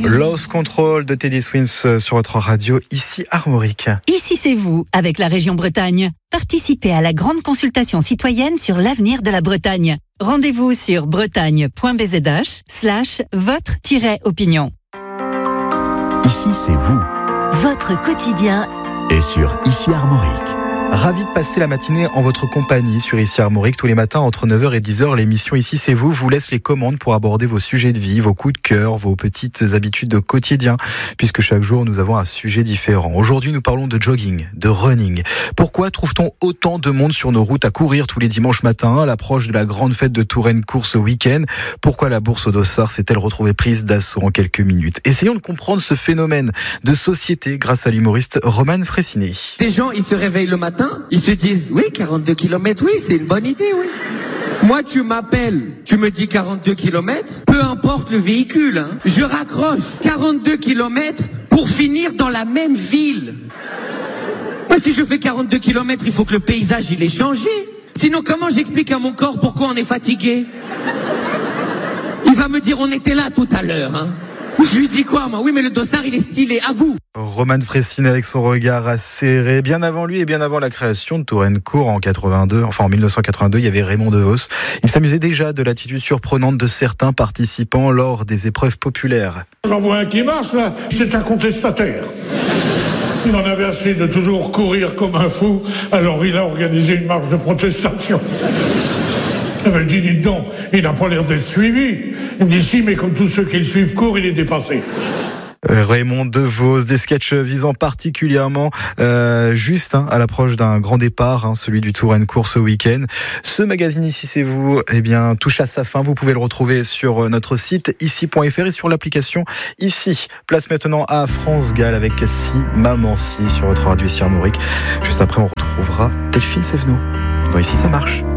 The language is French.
Lost Control de Teddy Swims sur votre radio, ici Armorique. Ici c'est vous, avec la région Bretagne. Participez à la grande consultation citoyenne sur l'avenir de la Bretagne. Rendez-vous sur bretagne.bzh/votre-opinion. Ici c'est vous. Votre quotidien Et sur Ici Armorique. Ravi de passer la matinée en votre compagnie sur Ici Armorique. Tous les matins entre 9h et 10h, l'émission Ici c'est vous laisse les commandes pour aborder vos sujets de vie, vos coups de cœur, vos petites habitudes de quotidien, puisque chaque jour nous avons un sujet différent. Aujourd'hui nous parlons de jogging, de running. Pourquoi trouve-t-on autant de monde sur nos routes à courir tous les dimanches matins à l'approche de la grande fête de Touraine course au week-end? Pourquoi la bourse au Dossard s'est-elle retrouvée prise d'assaut en quelques minutes? Essayons de comprendre ce phénomène de société grâce à l'humoriste Roman Fressinet. Des gens, ils se réveillent le matin, ils se disent, oui, 42 km, oui, c'est une bonne idée, oui. Moi, tu m'appelles, tu me dis 42 km, peu importe le véhicule, hein, je raccroche 42 km pour finir dans la même ville. Moi, si je fais 42 km, il faut que le paysage, il ait changé. Sinon, comment j'explique à mon corps pourquoi on est fatigué? Il va me dire, on était là tout à l'heure, hein. Je lui dis quoi, moi? Oui, mais le Dossard, il est stylé, à vous. Roman Fressinet avec son regard acéré. Bien avant lui et bien avant la création de Touraine Court en 1982, il y avait Raymond DeVos. Il s'amusait déjà de l'attitude surprenante de certains participants lors des épreuves populaires. J'en vois un qui marche, là, c'est un contestataire. Il en avait assez de toujours courir comme un fou, alors il a organisé une marche de protestation. Il m'a dit, dites donc, il n'a pas l'air d'être suivi. Il me dit, si, mais comme tous ceux qui le suivent courent, il est dépassé. Raymond DeVos, des sketchs visant particulièrement juste à l'approche d'un grand départ, celui du Touraine course au week-end. Ce magazine Ici c'est vous, touche à sa fin. Vous pouvez le retrouver sur notre site ici.fr et sur l'application Ici. Place maintenant à France Gall avec Si Maman Si sur votre radio Ici Armorique. Juste après, on retrouvera Delphine Sévenot dans Ici ça marche.